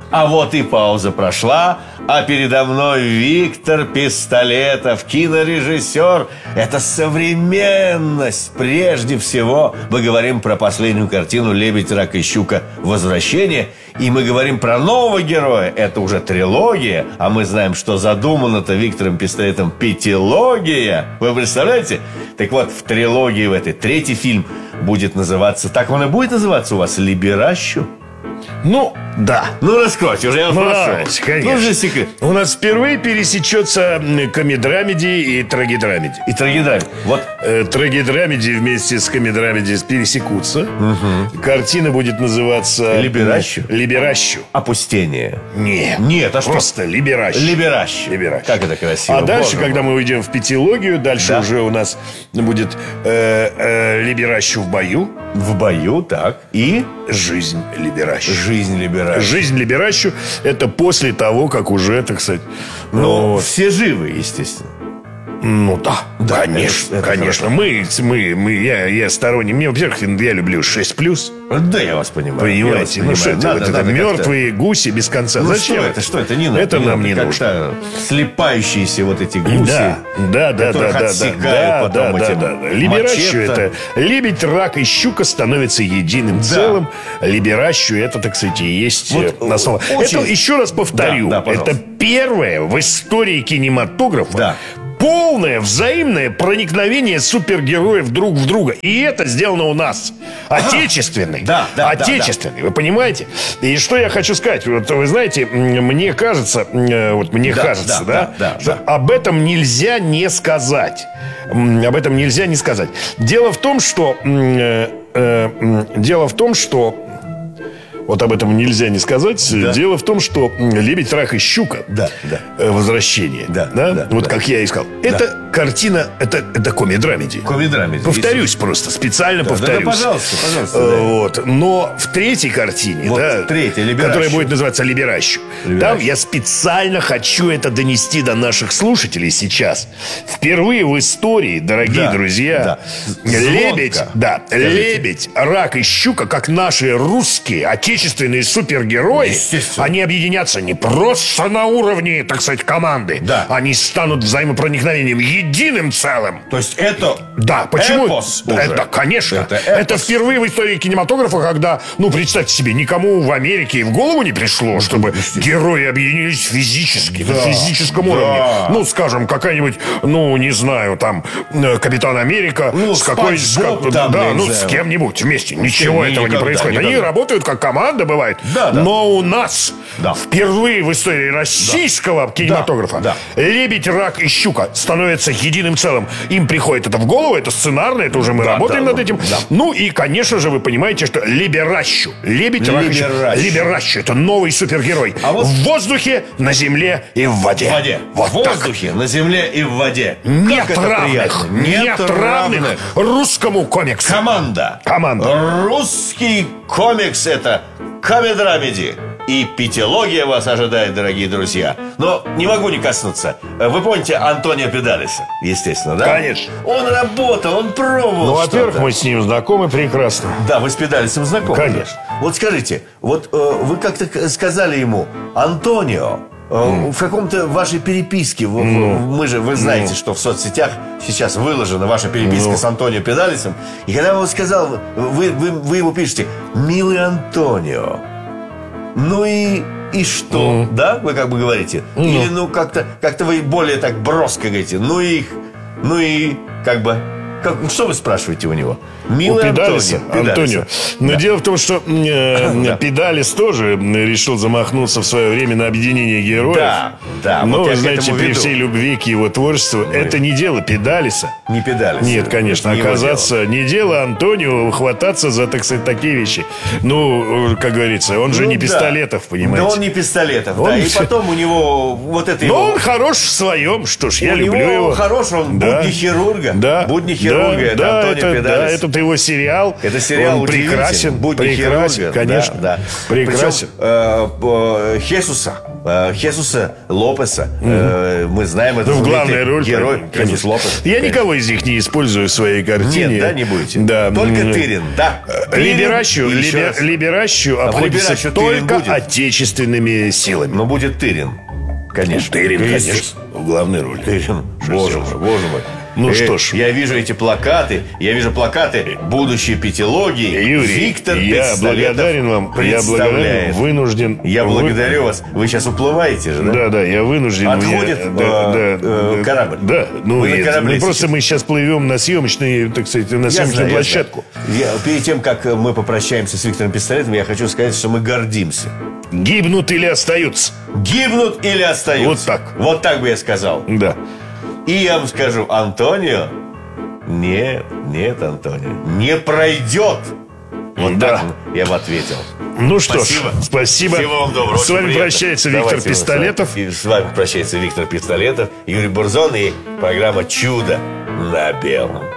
А вот и пауза прошла, а передо мной Виктор Пистолетов, кинорежиссер. Это современность. Прежде всего мы говорим про последнюю картину «Лебедь, рак и щука. Возвращение». И мы говорим про нового героя. Это уже трилогия. А мы знаем, что задумано-то Виктором Пистолетом пятилогия. Вы представляете? Так вот, в трилогии в этой третий фильм будет называться... Так он и будет называться у вас? «Либеращу»? Ну, да. Ну, раскройте, уже я вас прошу. Конечно. Ну, же секрет. У нас впервые пересечется комедрамеди и трагедрамеди. И трагедрамеди. Вот. Трагедрамеди вместе с комедрамеди пересекутся. Картина будет называться... Либеращу? Либеращу. Опустение. Нет, а что? Просто Либеращу. Либеращу. Как это красиво. А дальше, Боже когда мой. мы уйдем в пятилогию, дальше уже у нас будет Либеращу в бою. В бою, так. И? Жизнь Либеращу. Жизнь Либеращу. Жизнь Либеращу – это после того, как уже, так сказать... Ну, все живы, естественно. Ну да, конечно, это конечно. Я сторонник. Мне, во-первых, я люблю 6+. Да, я вас понимаю. Понимаете? Ну что это, мертвые гуси без конца. Ну, зачем? Что это? Не надо. Это нам не нужно. Как-то слепающиеся вот эти гуси. Да. Отсекают потом эти Либеращу мачете. это лебедь, рак и щука становятся единым целым. Либеращу это, так сказать, и есть основа. Очень... Это, еще раз повторю, это первое в истории кинематографа полное взаимное проникновение супергероев друг в друга. И это сделано у нас. Отечественный. Отечественный, вы понимаете? И что я хочу сказать? Вот вы знаете, мне кажется, что об этом нельзя не сказать. Об этом нельзя не сказать. Дело в том, что вот об этом нельзя не сказать. Дело в том, что «Лебедь, рак и щука» возвращение. Как я и сказал. Это картина, это комедрамеди. Повторюсь просто, специально повторюсь. Пожалуйста. Но в третьей картине, которая будет называться «Либеращу», там я специально хочу это донести до наших слушателей сейчас. Впервые в истории, дорогие друзья, лебедь, рак и щука, как наши русские, отечественные супергерои, они объединятся не просто на уровне, так сказать, команды. Они станут взаимопроникновением, единым целым. То есть это почему? Эпос Это, конечно. Это впервые в истории кинематографа, когда, представьте себе, никому в Америке и в голову не пришло, чтобы герои объединились физически, на физическом уровне. Скажем, какая-нибудь, не знаю, там, Капитан Америка с с кем-нибудь вместе. Ничего этого не происходит. Они работают как команда, бывает. Но у нас впервые в истории российского кинематографа лебедь, рак и щука становятся единым целым. Им приходит это в голову, это сценарно, это уже мы работаем над этим. Ну и, конечно же, вы понимаете, что Либеращу, лебедь, рак и щука. Либеращу — это новый супергерой. В воздухе, на земле и в воде. В воздухе, на земле и в воде. Нет равных русскому комиксу. Команда. Русский комикс — это комедрамеди. И пятилогия вас ожидает, дорогие друзья. Но не могу не коснуться. Вы помните Антонио Педалиса? Естественно, да? Конечно. Он работал, он пробовал. Во-первых, мы с ним знакомы прекрасно. Да, вы с Педалисом знакомы. Конечно. Вот скажите, вы как-то сказали ему: Антонио, в каком-то вашей переписке, вы знаете, что в соцсетях сейчас выложена ваша переписка с Антонио Педалисом. И когда он сказал, вы ему пишете: милый Антонио, и что? Да? Вы как бы говорите? Или как-то вы более так броско говорите: что вы спрашиваете у него? Милый Антонио. Но дело в том, что Педалис тоже решил замахнуться в свое время на объединение героев. Но, вы знаете, при всей любви к его творчеству, это не дело Педалиса. Не Педалиса. Нет, конечно, оказаться не дело Антонио хвататься за, так сказать, такие вещи. Как говорится, он же не Пистолетов, понимаете. Да он не Пистолетов, и потом у него вот это Но он хорош в своем, что ж, я люблю его. Хорош, он будни хирурга. Будни хирурга, это Антонио Педалис. Это его сериал. Это сериал он прекрасен. Прекрасен, конечно. да. Прекрасен. Хесуса Хесуса Лопеса. Мы знаем, это в главной роли герой Хесус Лопес. Я никого из них не использую в своей картине. Нет, да, не будете? Да. Только Тырин, да. Либеращу обходится Либеращу только Тырин будет. отечественными силами. Но будет Тырин. Конечно. Тырин, конечно, в главной роли. Тырин. Боже мой, боже мой. Ну что ж. Я вижу эти плакаты. Я вижу плакаты будущей пятилогии. Юрий, Виктор я Пистолетов благодарен вам. Я благодарен, вынужден. Я благодарю вас. Вы сейчас уплываете же, да? Да, я вынужден. Отходит корабль. Да, ну Вы на корабле просто сейчас. мы сейчас плывем на съемочную, так сказать, на съемочную площадку. Перед тем, как мы попрощаемся с Виктором Пистолетом, я хочу сказать, что мы гордимся. Гибнут или остаются? Гибнут или остаются? Вот так. Вот так бы я сказал. Да. И я вам скажу, Антонио, нет, Антонио, не пройдет. Вот Да. так я бы ответил. Ну что ж, Спасибо. спасибо. Всего вам доброго. С очень вами приятно. прощается Виктор Давайте Пистолетов. И с вами прощается Виктор Пистолетов, Юрий Бурзон и программа «Чудо на белом».